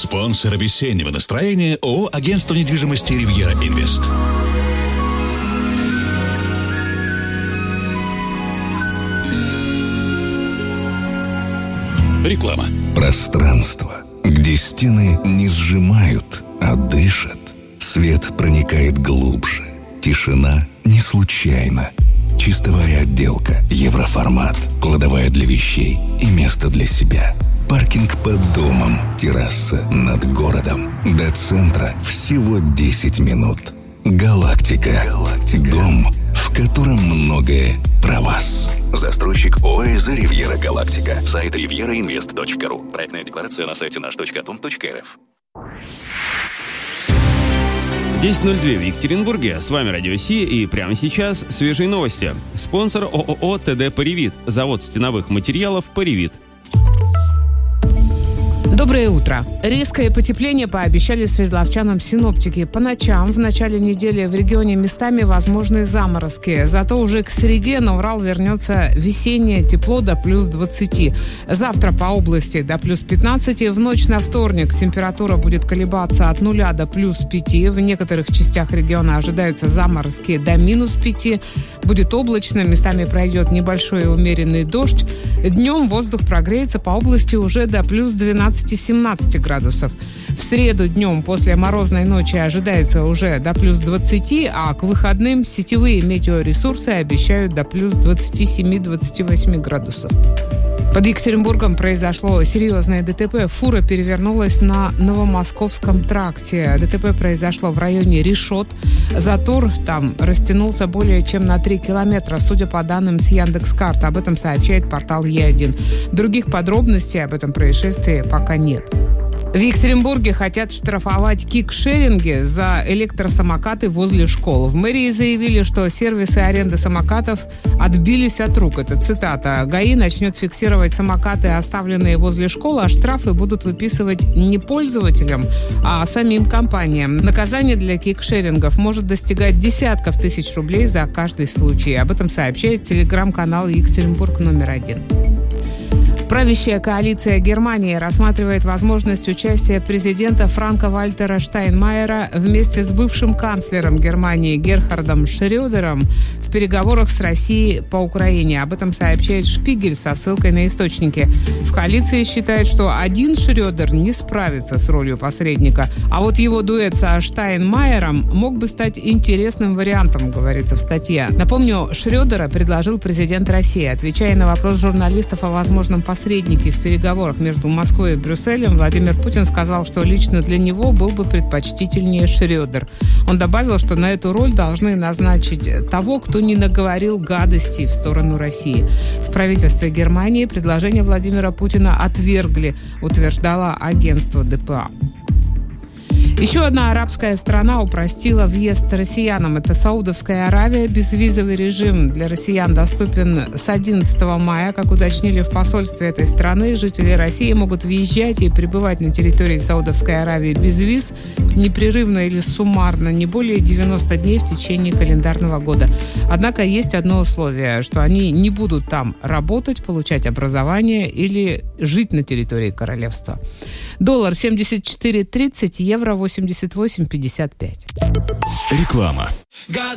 Спонсор весеннего настроения ООО «Агентство недвижимости Ривьера Инвест». Реклама. Пространство, где стены не сжимают, а дышат. Свет проникает глубже. Тишина не случайна. Чистовая отделка, евроформат, кладовая для вещей и место для себя. Паркинг под домом, терраса над городом. До центра всего 10 минут. Галактика. Дом, в котором многое про вас. Застройщик ОАЭ «Ривьера Галактика». Сайт rivierainvest.ru. Проектная декларация на сайте наш.дом.рф. 10:02 в Екатеринбурге. С вами Радио Си, и прямо сейчас свежие новости. Спонсор ООО «ТД Поривит». Завод стеновых материалов «Поривит». Доброе утро. Резкое потепление пообещали свердловчанам синоптики. По ночам в начале недели в регионе местами возможны заморозки. Зато уже к среде на Урал вернется весеннее тепло до плюс 20. Завтра по области до плюс 15. В ночь на вторник температура будет колебаться от 0 до плюс 5. В некоторых частях региона ожидаются заморозки до минус 5. Будет облачно, местами пройдет небольшой и умеренный дождь. Днем воздух прогреется по области уже до плюс 12-17 градусов. В среду днем после морозной ночи ожидается уже до плюс 20, а к выходным сетевые метеоресурсы обещают до плюс 27-28 градусов. Под Екатеринбургом произошло серьезное ДТП. Фура перевернулась на Новомосковском тракте. ДТП произошло в районе Решот. Затор там растянулся более чем на 3 километра, судя по данным с Яндекс.Карт. Об этом сообщает портал Е1. Других подробностей об этом происшествии пока нет. В Екатеринбурге хотят штрафовать кикшеринги за электросамокаты возле школ. В мэрии заявили, что сервисы аренды самокатов отбились от рук. Это цитата. ГАИ начнет фиксировать самокаты, оставленные возле школ, а штрафы будут выписывать не пользователям, а самим компаниям. Наказание для кикшерингов может достигать десятков тысяч рублей за каждый случай. Об этом сообщает телеграм-канал «Екатеринбург №1». Правящая коалиция Германии рассматривает возможность участия президента Франка-Вальтера Штайнмайера вместе с бывшим канцлером Германии Герхардом Шрёдером в переговорах с Россией по Украине. Об этом сообщает Шпигель со ссылкой на источники. В коалиции считают, что один Шрёдер не справится с ролью посредника, а вот его дуэт со Штайнмайером мог бы стать интересным вариантом, говорится в статье. Напомню, Шрёдера предложил президент России. Отвечая на вопрос журналистов о возможном посреднике в переговорах между Москвой и Брюсселем, Владимир Путин сказал, что лично для него был бы предпочтительнее Шрёдер. Он добавил, что на эту роль должны назначить того, кто не наговорил гадостей в сторону России. В правительстве Германии предложение Владимира Путина отвергли, утверждало агентство ДПА. Еще одна арабская страна упростила въезд россиянам. Это Саудовская Аравия. Безвизовый режим для россиян доступен с 11 мая. Как уточнили в посольстве этой страны, жители России могут въезжать и пребывать на территории Саудовской Аравии без виз непрерывно или суммарно не более 90 дней в течение календарного года. Однако есть одно условие, что они не будут там работать, получать образование или жить на территории королевства. Доллар 74.30, евро 88.55. Реклама.